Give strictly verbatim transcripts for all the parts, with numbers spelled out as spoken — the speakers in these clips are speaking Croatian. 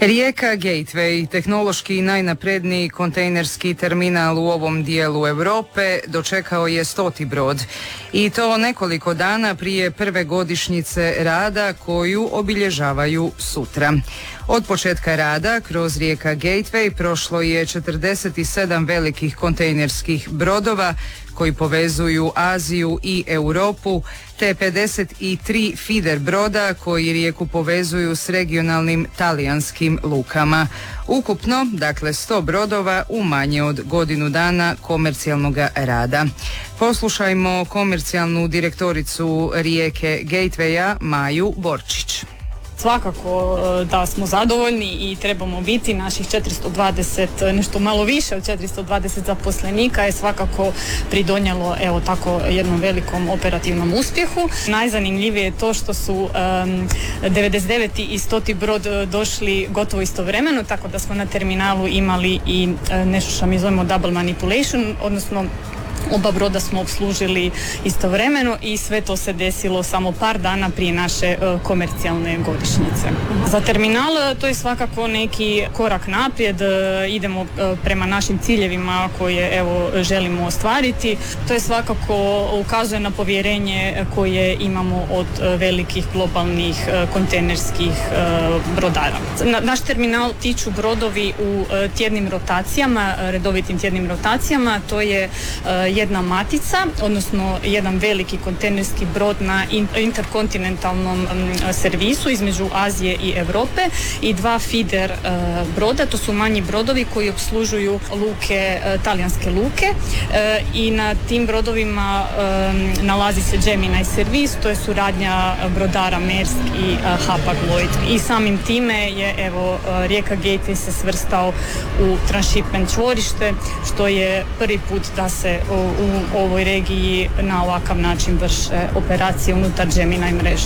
Rijeka Gateway, tehnološki najnapredniji kontejnerski terminal u ovom dijelu Europe, dočekao je stoti brod. I to nekoliko dana prije prve godišnjice rada koju obilježavaju sutra. Od početka rada kroz Rijeka Gateway prošlo je četrdeset sedam velikih kontejnerskih brodova koji povezuju Aziju i Europu, te pedeset tri feeder broda koji Rijeku povezuju s regionalnim talijanskim lukama. Ukupno, dakle, sto brodova u manje od godinu dana komercijalnog rada. Poslušajmo komercijalnu direktoricu Rijeke Gatewaya Maju Borčić. Svakako da smo zadovoljni i trebamo biti. Naših četiristo dvadeset, nešto malo više od četiristo dvadeset zaposlenika je svakako pridonijelo evo tako jednom velikom operativnom uspjehu. Najzanimljivije je to što su um, devedeset deveti i stoti brod došli gotovo istovremeno, tako da smo na terminalu imali i uh, nešto što mi zovemo double manipulation, odnosno oba broda smo opslužili istovremeno i sve to se desilo samo par dana prije naše uh, komercijalne godišnjice. Za terminal to je svakako neki korak naprijed, uh, idemo uh, prema našim ciljevima koje evo želimo ostvariti. To je svakako ukazuje na povjerenje koje imamo od uh, velikih globalnih uh, kontejnerskih uh, brodara. Na, naš terminal tiču brodovi u uh, tjednim rotacijama, redovitim tjednim rotacijama, to je uh, jedna matica, odnosno jedan veliki kontejnerski brod na interkontinentalnom um, servisu između Azije i Europe i dva feeder uh, broda, to su manji brodovi koji opslužuju luke, uh, talijanske luke uh, i na tim brodovima um, nalazi se Gemini servis, to je suradnja brodara Maersk i uh, Hapag-Lloyd. I samim time je evo uh, Rijeka Gateway se svrstao u transshipment čvorište, što je prvi put da se uh, u ovoj regiji na ovakav način vrše operacije unutar Gemini mreže.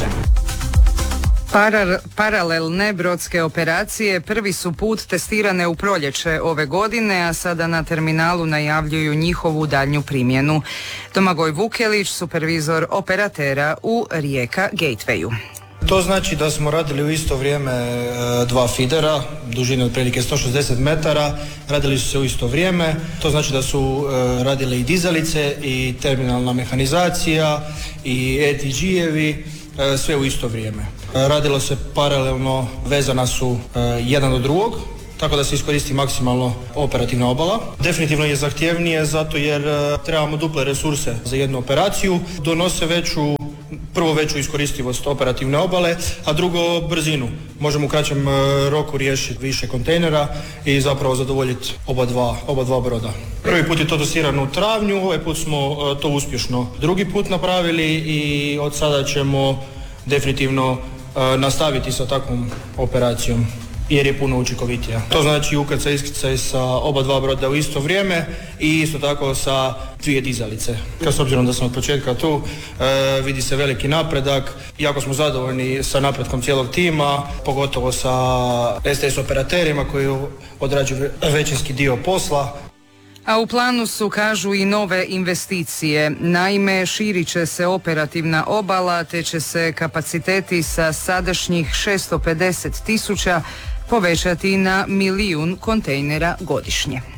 Parar, paralelne brodske operacije prvi su put testirane u proljeće ove godine, a sada na terminalu najavljuju njihovu daljnju primjenu. Domagoj Vukelić, supervizor operatera u Rijeka Gatewayu. To znači da smo radili u isto vrijeme dva fidera, dužine otprilike sto šezdeset metara, radili su se u isto vrijeme. To znači da su radile i dizalice i terminalna mehanizacija i E T G-evi, sve u isto vrijeme. Radilo se paralelno, vezana su jedan do drugog, tako da se iskoristi maksimalno operativna obala. Definitivno je zahtjevnije zato jer trebamo duple resurse za jednu operaciju, donose veću prvo veću iskoristivost operativne obale, a drugo brzinu. Možemo u kraćem roku riješiti više kontejnera i zapravo zadovoljiti oba dva, oba dva broda. Prvi put je to testirano u travnju, ovaj put smo to uspješno drugi put napravili i od sada ćemo definitivno nastaviti sa takvom operacijom jer je puno učinkovitija. To znači ukrcaj iskrcaj sa oba dva broda u isto vrijeme i isto tako sa dvije dizalice. S obzirom da sam od početka tu, e, vidi se veliki napredak. Jako smo zadovoljni sa napretkom cijelog tima, pogotovo sa S T S operaterima koji odrađuju većinski dio posla. A u planu su, kažu, i nove investicije. Naime, širit će se operativna obala, te će se kapaciteti sa sadašnjih šesto pedeset tisuća povećati na milijun kontejnera godišnje.